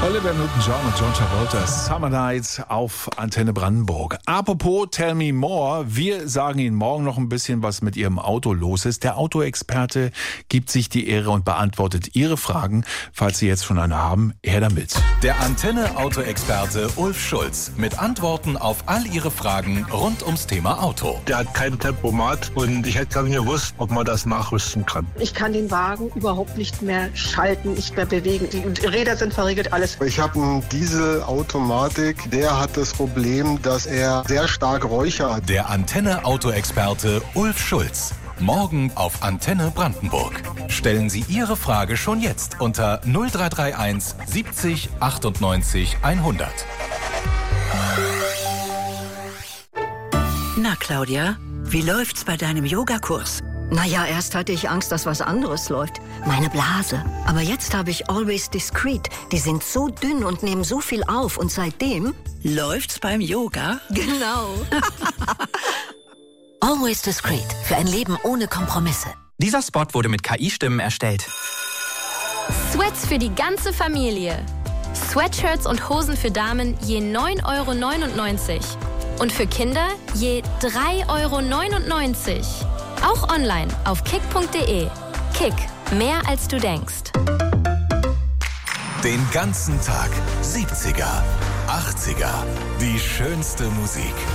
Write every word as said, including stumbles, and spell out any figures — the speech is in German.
Oliver Newton-John und John Travolta, Summer Nights auf Antenne Brandenburg. Apropos Tell Me More, wir sagen Ihnen morgen noch ein bisschen, was mit Ihrem Auto los ist. Der Autoexperte gibt sich die Ehre und beantwortet Ihre Fragen. Falls Sie jetzt schon eine haben, her damit. Der Antenne Autoexperte Ulf Schulz mit Antworten auf all Ihre Fragen rund ums Thema Auto. Der hat kein Tempomat und ich hätte gar nicht gewusst, ob man das nachrüsten kann. Ich kann den Wagen überhaupt nicht mehr schalten, nicht mehr bewegen. Die Räder sind verriegelt, alles. Ich habe einen Dieselautomatik, der hat das Problem, dass er sehr stark Räucher hat. Der Antenne Autoexperte Ulf Schulz. Morgen auf Antenne Brandenburg. Stellen Sie Ihre Frage schon jetzt unter null drei drei eins siebzig achtundneunzig hundert. Na, Claudia, wie läuft's bei deinem Yogakurs? Naja, erst hatte ich Angst, dass was anderes läuft. Meine Blase. Aber jetzt habe ich Always Discreet. Die sind so dünn und nehmen so viel auf. Und seitdem... Läuft's beim Yoga? Genau. Always Discreet. Für ein Leben ohne Kompromisse. Dieser Spot wurde mit K I-Stimmen erstellt. Sweats für die ganze Familie. Sweatshirts und Hosen für Damen je neun Euro neunundneunzig. Und für Kinder je drei Euro neunundneunzig. Auch online auf kick punkt de. Kick, mehr als du denkst. Den ganzen Tag siebziger, achtziger, die schönste Musik.